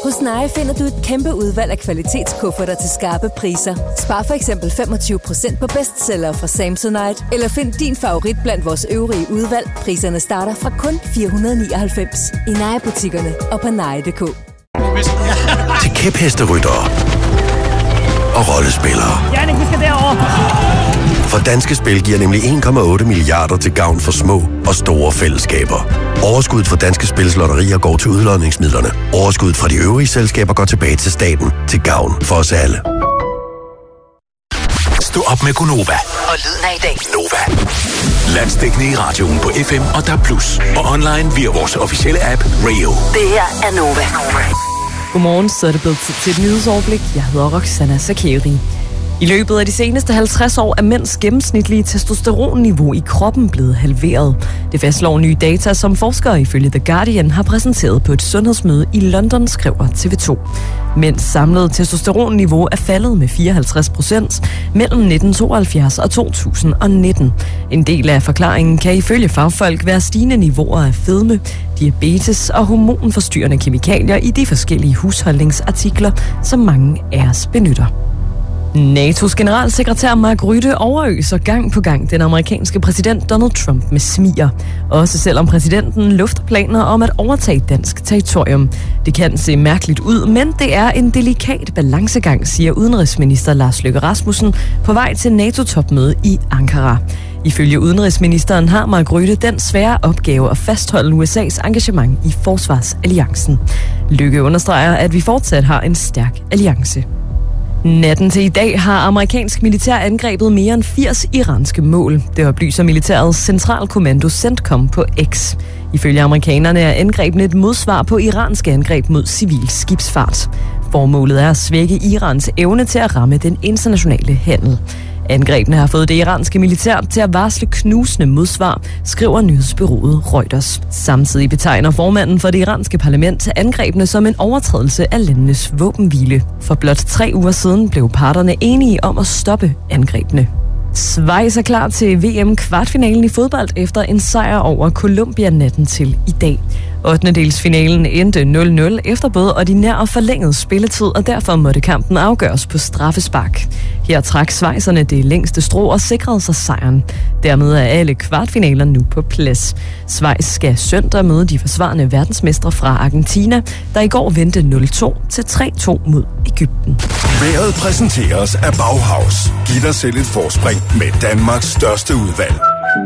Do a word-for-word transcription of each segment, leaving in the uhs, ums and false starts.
Hos Naja finder du et kæmpe udvalg af kvalitetskufferter til skarpe priser. Spar for eksempel femogtyve procent på bestsellere fra Samsonite, eller find din favorit blandt vores øvrige udvalg. Priserne starter fra kun fire hundrede nioghalvfems i Naja-butikkerne og på naja punktum d k. Til kæphesteryttere og rollespillere. Jannik, vi skal derover. For Danske Spil giver nemlig en komma otte milliarder til gavn for små og store fællesskaber. Overskuddet fra Danske Spils lotterier går til udlodningsmidlerne. Overskuddet fra de øvrige selskaber går tilbage til staten til gavn for os alle. Stå op med Gonova. Og lyden af i dag. Nova. Landsdækkende i radioen på F M og D A B plus. Og online via vores officielle app Rio. Det her er Nova. Godmorgen, så er det blevet tid til et nyhedsoverblik. Jeg hedder Roxana Sakeri. I løbet af de seneste halvtreds år er mænds gennemsnitlige testosteronniveau i kroppen blevet halveret. Det fastslår nye data, som forskere ifølge The Guardian har præsenteret på et sundhedsmøde i London, skriver T V to. Mænds samlede testosteronniveau er faldet med fireoghalvtreds procent mellem nitten tooghalvfjerds og to tusind og nitten. En del af forklaringen kan ifølge fagfolk være stigende niveauer af fedme, diabetes og hormonforstyrrende kemikalier i de forskellige husholdningsartikler, som mange af os benytter. N A T O's generalsekretær Mark Rutte overøser gang på gang den amerikanske præsident Donald Trump med smiger. Også selvom præsidenten lufter planer om at overtage dansk territorium. Det kan se mærkeligt ud, men det er en delikat balancegang, siger udenrigsminister Lars Løkke Rasmussen på vej til NATO-topmøde i Ankara. Ifølge udenrigsministeren har Mark Rutte den svære opgave at fastholde U S A's engagement i forsvarsalliancen. Løkke understreger, at vi fortsat har en stærk alliance. Natten til i dag har amerikansk militær angrebet mere end firs iranske mål. Det oplyser militærets centralkommando CENTCOM på X. Ifølge amerikanerne er angrebene et modsvar på iranske angreb mod civil skibsfart. Formålet er at svække Irans evne til at ramme den internationale handel. Angrebene har fået det iranske militær til at varsle knusende modsvar, skriver nyhedsbureauet Reuters. Samtidig betegner formanden for det iranske parlament angrebene som en overtrædelse af landenes våbenhvile. For blot tre uger siden blev parterne enige om at stoppe angrebene. Schweiz er klar til V M-kvartfinalen i fodbold efter en sejr over Colombia natten til i dag. ottendedelsfinalen endte nul nul efter både ordinær og forlænget spilletid, og derfor måtte kampen afgøres på straffespark. Her trak schweizerne det længste strå og sikrede sig sejren. Dermed er alle kvartfinaler nu på plads. Schweiz skal søndag møde de forsvarende verdensmestre fra Argentina, der i går vendte nul to til tre to mod Egypten. Vejret præsenteres af Bauhaus. Giv dig selv et forspring med Danmarks største udvalg.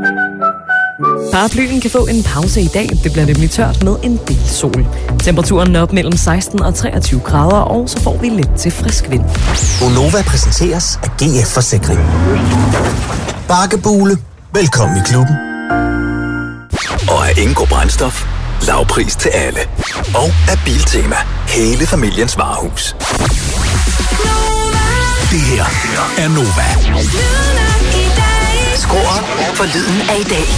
Paraplyen kan få en pause i dag. Det bliver nemlig tørt med en del sol. Temperaturen er op mellem seksten og treogtyve grader, og så får vi lidt til frisk vind. Gonova præsenteres af G F Forsikring. Bakkebule. Velkommen i klubben. Og af Ingo Brændstof. Lav pris til alle. Og af Biltema. Hele familiens varehus. Det her er Nova. Skru op for lyden af i dag.